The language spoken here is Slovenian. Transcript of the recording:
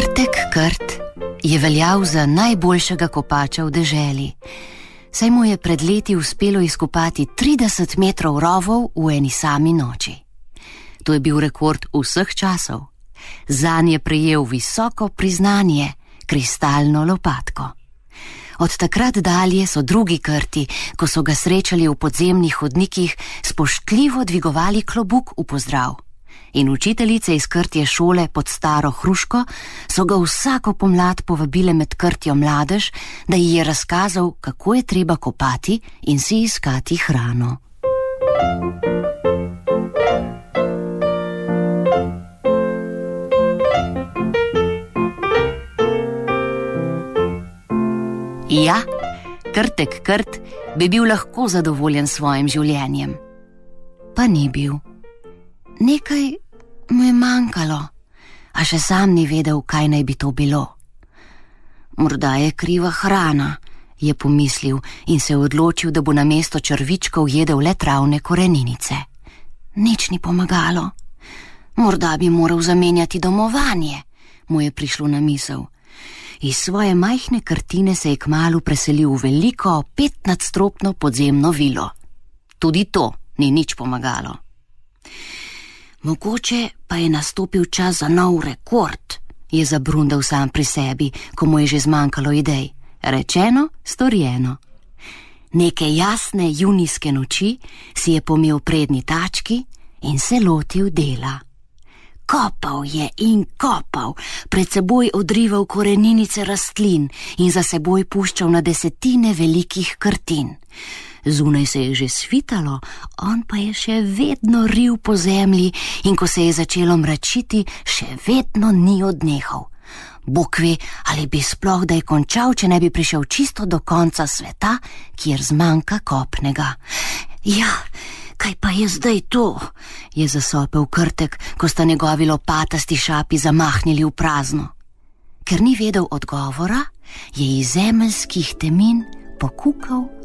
Krtek Krt je veljal za najboljšega kopača v deželi, saj mu je pred leti uspelo izkopati 30 metrov rovov v eni sami noči. To je bil rekord vseh časov. Zanj je prejel visoko priznanje, kristalno lopatko. Od takrat dalje so drugi Krti, ko so ga srečali v podzemnih hodnikih, spoštljivo dvigovali klobuk v pozdrav. In učiteljice iz Krtje šole pod Staro Hruško so ga vsako pomlad povabile med Krtjo mladež, da ji je razkazal, kako je treba kopati in si iskati hrano. Ja, Krtek Krt bi bil lahko zadovoljen s svojim življenjem. Pa ni bil. Nekaj mu je manjkalo, a še sam ni vedel, kaj naj bi to bilo. Morda je kriva hrana, je pomislil in se odločil, da bo namesto črvičkov jedel le travne koreninice. Nič ni pomagalo. Morda bi moral zamenjati domovanje, mu je prišlo na misel. Iz svoje majhne Krtine se je kmalu preselil v veliko 5-nadstropno podzemno vilo. Tudi to ni nič pomagalo. Mogoče pa je nastopil čas za nov rekord, je zabrundal sam pri sebi, ko mu je že zmanjkalo idej. Rečeno, storjeno. Neke jasne junijske noči si je pomel prednji tački in se lotil dela. Kopal je in kopal, pred seboj odrival koreninice rastlin in za seboj puščal na desetine velikih krtin. Zunaj se je že svitalo, on pa je še vedno ril po zemlji in ko se je začelo mračiti, še vedno ni odnehal. Bog ve, ali bi sploh da je končal, če ne bi prišel čisto do konca sveta, kjer zmanjka kopnega. Ja, kaj pa je zdaj to? Je zasopel Krtek, ko sta njegovi lopatasti šapi zamahnili v prazno. Ker ni vedel odgovora, je iz zemeljskih temin pokukal